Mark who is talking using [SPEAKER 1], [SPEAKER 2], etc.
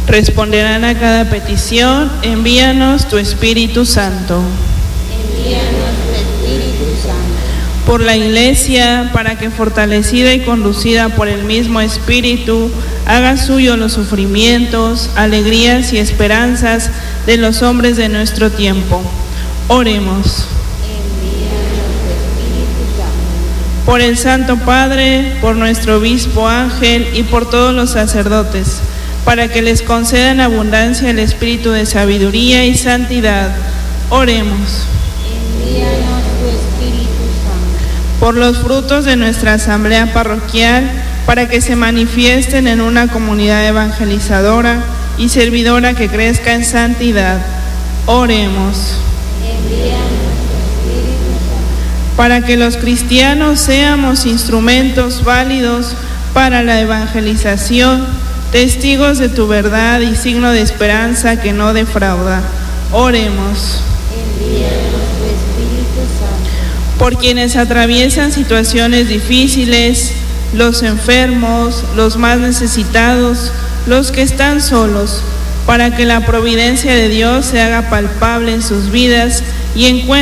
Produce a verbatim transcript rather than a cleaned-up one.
[SPEAKER 1] Responderán a cada petición, envíanos tu Espíritu Santo.
[SPEAKER 2] Envíanos tu Espíritu Santo.
[SPEAKER 1] Por la Iglesia, para que fortalecida y conducida por el mismo Espíritu, haga suyo los sufrimientos, alegrías y esperanzas de los hombres de nuestro tiempo. Oremos. Por el Santo Padre, por nuestro Obispo Ángel y por todos los sacerdotes, para que les concedan abundancia el espíritu de sabiduría y santidad. Oremos.
[SPEAKER 2] Envíanos tu Espíritu Santo.
[SPEAKER 1] Por los frutos de nuestra asamblea parroquial, para que se manifiesten en una comunidad evangelizadora y servidora que crezca en santidad. Oremos.
[SPEAKER 2] Envíanos tu Espíritu Santo.
[SPEAKER 1] Para que los cristianos seamos instrumentos válidos para la evangelización, testigos de tu verdad y signo de esperanza que no defrauda. Oremos.
[SPEAKER 2] Envíanos tu Espíritu Santo.
[SPEAKER 1] Por quienes atraviesan situaciones difíciles, los enfermos, los más necesitados, los que están solos, para que la providencia de Dios se haga palpable en sus vidas y encuentren